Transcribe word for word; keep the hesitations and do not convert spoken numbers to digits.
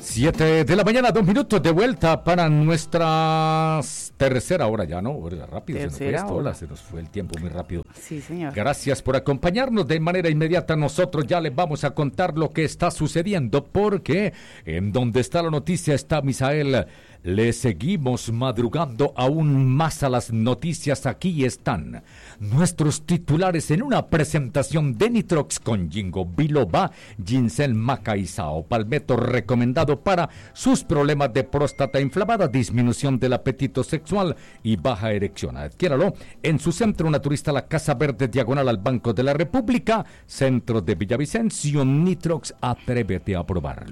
Siete de la mañana, dos minutos de vuelta para nuestra tercera hora ya, ¿no? Rápido, se nos fue esto, hola, se nos fue el tiempo muy rápido. Sí, señor. Gracias por acompañarnos de manera inmediata. Nosotros ya les vamos a contar lo que está sucediendo, porque en donde está la noticia está Misael. Le seguimos madrugando aún más a las noticias. Aquí están nuestros titulares en una presentación de Nitrox con Ginkgo biloba, Ginseng maca y Sao palmetto, recomendado para sus problemas de próstata inflamada, disminución del apetito sexual y baja erección. Adquiéralo en su centro naturista La Casa Verde, diagonal al Banco de la República, centro de Villavicencio. Nitrox, atrévete a probarlo.